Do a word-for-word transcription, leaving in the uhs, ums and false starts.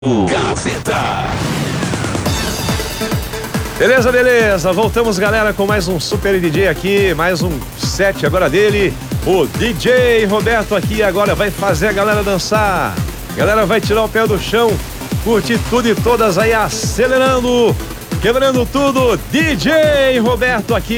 Gazeta. Beleza, beleza. Voltamos, galera, com mais um Super D J aqui, mais um set agora dele. O D J Roberto aqui agora vai fazer a galera dançar. A galera vai tirar o pé do chão, curtir tudo e todas aí, acelerando, quebrando tudo. D J Roberto aqui.